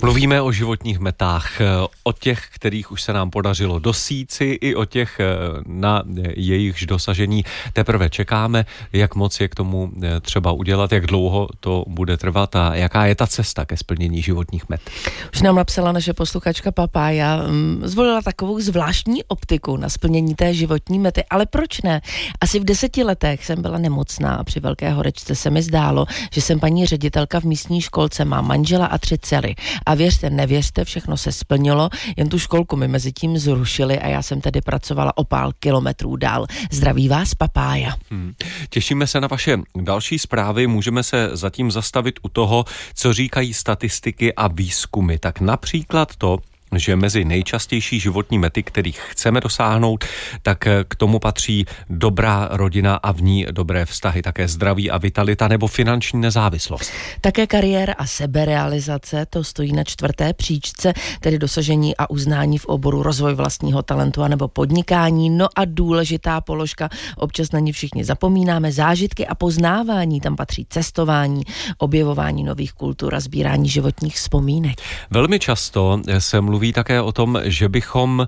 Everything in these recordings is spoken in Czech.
Mluvíme o životních metách, o těch, kterých už se nám podařilo dosít si, i o těch, na jejichž dosažení teprve čekáme, jak moc je k tomu třeba udělat, jak dlouho to bude trvat a jaká je ta cesta ke splnění životních met. Už nám napsala naše posluchačka Papája, zvolila takovou zvláštní optiku na splnění té životní mety, ale proč ne? Asi v 10 letech jsem byla nemocná a při velké horečce se mi zdálo, že jsem paní ředitelka v místní školce, má manžela a 3 dcery. A věřte, nevěřte, všechno se splnilo, jen tu školku mi mezi tím zrušili a já jsem tedy pracovala o pár kilometrů dál. Zdraví vás, Papája. Těšíme se na vaše další zprávy, můžeme se zatím zastavit u toho, co říkají statistiky a výzkumy. Tak například to, že mezi nejčastější životní mety, kterých chceme dosáhnout, tak k tomu patří dobrá rodina a v ní dobré vztahy, také zdraví a vitalita nebo finanční nezávislost. Také kariéra a seberealizace, to stojí na 4. příčce, tedy dosažení a uznání v oboru rozvoj vlastního talentu a nebo podnikání. No a důležitá položka, občas na ní všichni zapomínáme, zážitky a poznávání, tam patří cestování, objevování nových kultur a sbírání životních vzpomínek. Velmi často se mluví také o tom, že bychom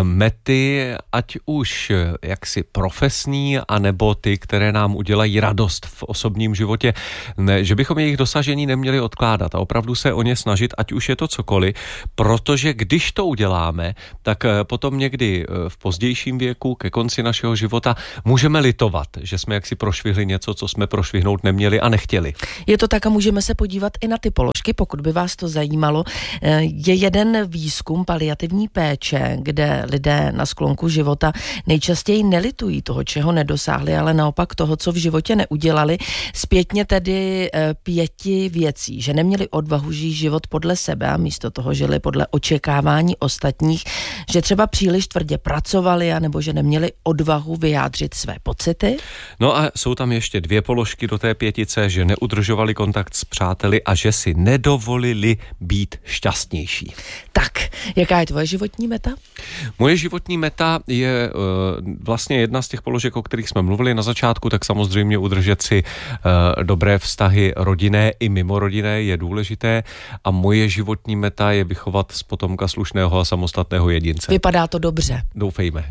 mety, ať už jaksi profesní, anebo ty, které nám udělají radost v osobním životě, že bychom jejich dosažení neměli odkládat a opravdu se o ně snažit, ať už je to cokoliv, protože když to uděláme, tak potom někdy v pozdějším věku, ke konci našeho života, můžeme litovat, že jsme jaksi prošvihli něco, co jsme prošvihnout neměli a nechtěli. Je to tak a můžeme se podívat i na ty položky, pokud by vás to zajímalo. Je jeden výzkum paliativní péče, kde lidé na sklonku života nejčastěji nelitují toho, čeho nedosáhli, ale naopak toho, co v životě neudělali. Zpětně tedy 5 věcí, že neměli odvahu žít život podle sebe a místo toho žili podle očekávání ostatních, že třeba příliš tvrdě pracovali, anebo že neměli odvahu vyjádřit své pocity. No a jsou tam ještě 2 položky do té 5, že neudržovali kontakt s přáteli a že si nedovolili být šťastnější. Tak, jaká je tvoje životní meta? Moje životní meta je vlastně jedna z těch položek, o kterých jsme mluvili na začátku, tak samozřejmě udržet si dobré vztahy rodinné i mimorodinné je důležité a moje životní meta je vychovat z potomka slušného a samostatného jedince. Vypadá to dobře. Doufejme,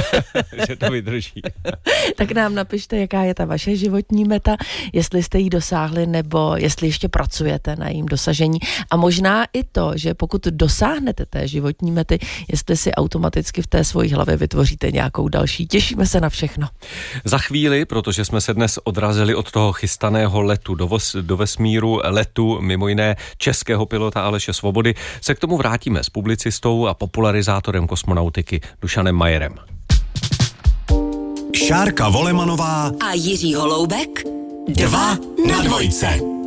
že to vydrží. Tak nám napište, jaká je ta vaše životní meta, jestli jste jí dosáhli nebo jestli ještě pracujete na jejím dosažení a možná i to, že pokud dosáhnete té životní mety, jestli si automaticky v té svojí hlavě vytvoříte nějakou další. Těšíme se na všechno. Za chvíli, protože jsme se dnes odrazili od toho chystaného letu do vesmíru, letu mimo jiné českého pilota Aleše Svobody, se k tomu vrátíme s publicistou a popularizátorem kosmonautiky Dušanem Majerem. Šárka Volemanová a Jiří Holoubek 2 na 2.